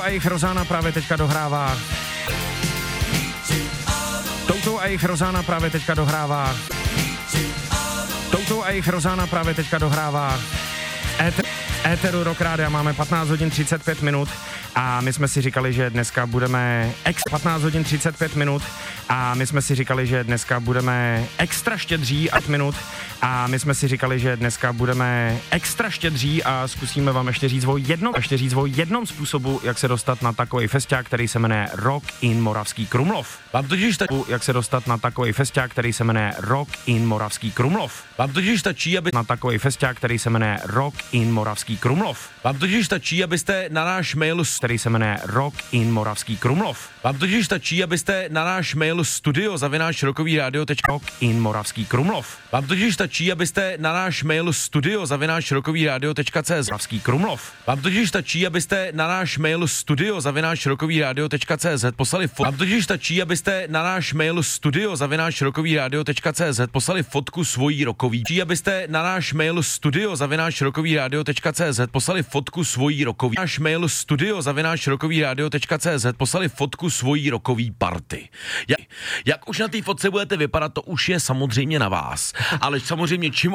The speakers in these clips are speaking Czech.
Touto a jejich Rozána právě teďka dohrává. Touto a jejich Rozána právě teďka dohrává. Touto a jejich Rozána právě teďka dohrává. Éteru Rock Rádia máme 15 hodin 35 minut a my jsme si říkali, že dneska budeme 15 hodin 35 minut a my jsme si říkali, že dneska budeme extra štědří a minut a my jsme si říkali, že dneska budeme extra štědří a zkusíme vám ještě říct o jednom způsobu, jak se dostat na takový festiák, který se jmenuje Rock in Moravský Krumlov. Vám totiž Jak se dostat na takový festiák, který se jmenuje Rock in Moravský Krumlov. Vám totiž stačí, aby Na takový festiák, který se jmenuje Rock in Moravský Krumlov. Vám totiž stačí, abyste na náš mail Který se jmenuje Rock in Moravský Krumlov. Vám totiž stačí, abyste na náš mail studio@rockovyradio.cz Rock in Moravský Krumlov. Vám totiž stačí, abyste na náš mail studio@rockovyradio.cz Moravský Krumlov. Vám totiž stačí, abyste na náš mail studio@rockovyradio.cz poslali fotku. Vám totiž stačí, abyste na náš mail studio@rockovyradio.cz poslali fotku svojí rokový. Abyste na náš mail studio@rockovyradio.cz poslali fotku svojí rokový. Náš mail studio@rockovyradio.cz poslali fotku svojí rokový party. Jak už na té fotce budete vypadat, to už je samozřejmě na vás. Ale samozřejmě čím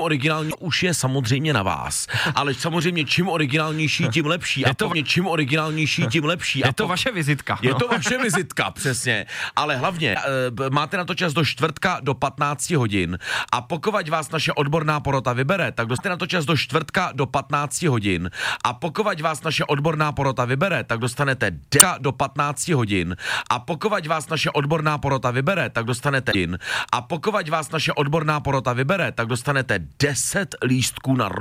originálnější, tím lepší. A čím originálnější, tím lepší. Je to vaše vizitka. Je to vaše vizitka, přesně. Ale hlavně máte na to čas do čtvrtka do 15 hodin. A pokud vás naše odborná porota vybere, tak dostanete na to čas do čtvrtka do 15 hodin. A pokud vás naše odborná porota vybere, tak dostanete do 15 hodin. A pokud vás naše odborná porota vybere, tak dostanete A pokud vás naše odborná porota vybere, tak dostanete 10 lístků na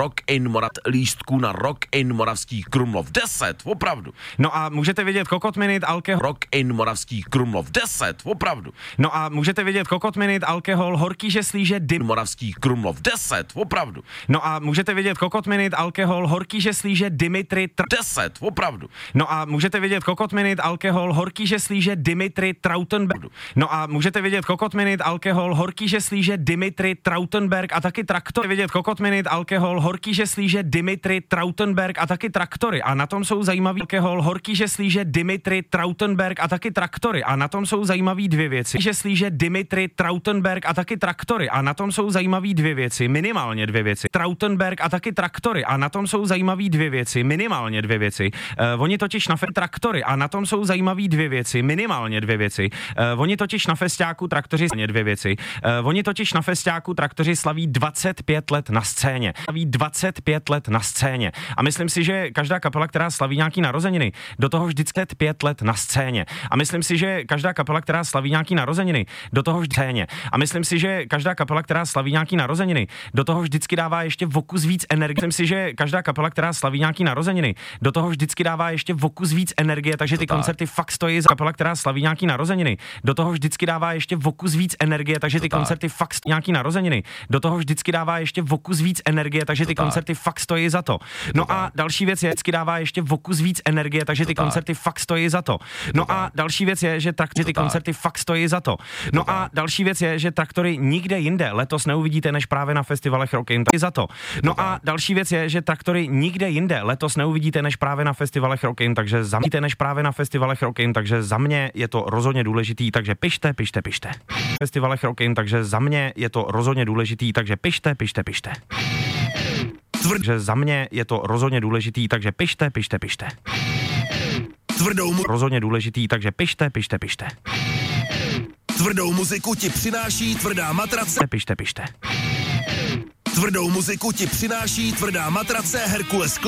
Rock in Moravský Krumlov. 10, opravdu. No a můžete vidět Kokot Minute, alkohol. Rock in Moravský Krumlov. 10, opravdu. No a můžete vidět Kokot Minute, alkohol, horký žeslíže, Moravský Krumlov. 10, opravdu. No a můžete vidět Kokot Minute, alkohol, horký žeslíže, Dimitri 10, opravdu. No a můžete vidět Kokot Minute, alkohol, horký žeslíže, Dimitri Trautenberg. No a můžete vidět Kokot Minute, alkohol, horký žeslíže, Dimitri Trautenberg a taky traktor. Vidět Kokot Minute, alkohol, horký žeslíže, Dimitri Trautenberg a taky traktory. A na tom jsou zajímavý alkohol, horký žeslíže, Dimitri Trautenberg a taky traktory. A na tom jsou zajímavý dvě věci. Žeslíže, Dimitri Trautenberg a taky traktory. A na tom jsou zajímavý dvě věci, minimálně dvě věci. Trautenberg a taky traktory. A na tom jsou zajímavý dvě věci, minimálně dvě věci. Oni totiž na traktory a na tom jsou zajímavý dvě věci, minimálně dvě věci. Oni totiž na festiáku traktoři dvě věci. Oni totiž na festiáku traktoři slaví 25 let na scéně. Slaví 25 let na scéně. A myslím si, že každá kapela, která slaví nějaký narozeniny, do toho vždycky 5 let na scéně. A myslím si, že každá kapela, která slaví nějaký narozeniny, do toho scéně. A myslím si, že každá kapela, která slaví nějaký narozeniny, do toho vždycky dává ještě vokus víc energie. Myslím si, že každá kapela, která slaví nějaký narozeniny, do toho vždycky dává ještě vokus víc energie, takže ty koncerty fakt stojí za kapela, která slaví nějaký narozeniny. Do toho vždycky dává ještě vokus víc energie, takže ty koncerty fakt nějaký narozeniny. Do toho vždycky dává ještě vokus víc energie, takže ty koncerty fakt stojí za to. No a další věc je, vždycky dává ještě vokus víc energie, takže ty koncerty fakt stojí za to. No a další věc je, že ty koncerty fakt stojí za to. No a další věc je, že traktory nikde jinde letos neuvidíte než právě na festivalech Rock in za to. No a další věc je, že traktory nikde jinde letos neuvidíte než právě na festivalech Rock in, takže za mě je to rozhodně důležitý, takže pište. Festivalech Rock in, takže za mě je to rozhodně důležitý, takže pište. Takže za mě je to rozhodně důležitý, takže pište. Rozhodně důležitý, takže pište. Tvrdou muziku ti přináší tvrdá matrace. Pište. Tvrdou muziku ti přináší tvrdá matrace Herkules.